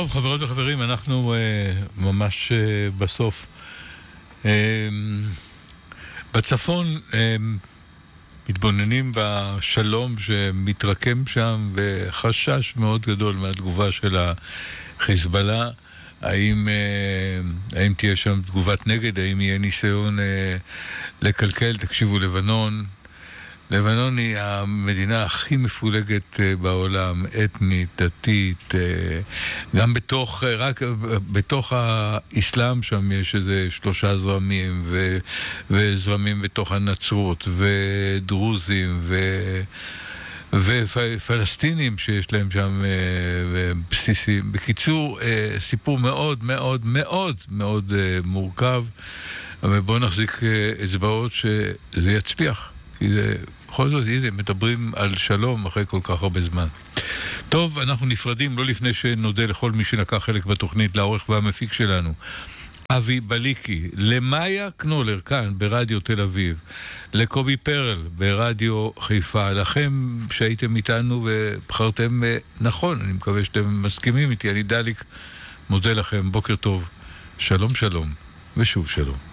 טוב, חברות וחברים, אנחנו ממש בסוף. בצפון מתבוננים בשלום שמתרקם שם, וחשש מאוד גדול מהתגובה של החיזבאללה. האם תהיה שם תגובת נגד? האם יהיה ניסיון לקלקל? תקשיבו, לבנון היא המדינה הכי מפולגת בעולם, אתנית, דתית, גם בתוך האסלאם שם יש איזה 3 זרמים, וזרמים בתוך הנצרות, ודרוזים, ופלסטינים שיש להם שם בסיסים. בקיצור, סיפור מאוד מאוד מאוד מאוד מורכב, אבל בואו נחזיק אצבעות שזה יצליח, כי זה בכל זאת, הנה, מדברים על שלום אחרי כל כך הרבה זמן. טוב, אנחנו נפרדים, לא לפני שנודה לכל מי שלקח חלק בתוכנית, לעורך והמפיק שלנו, אבי בליקי, למאיה קנולר כאן ברדיו תל אביב, לקובי פרל ברדיו חיפה, לכם שהייתם איתנו ובחרתם נכון, אני מקווה שאתם מסכימים איתי, אני דליק, מודה לכם, בוקר טוב, שלום שלום ושוב שלום.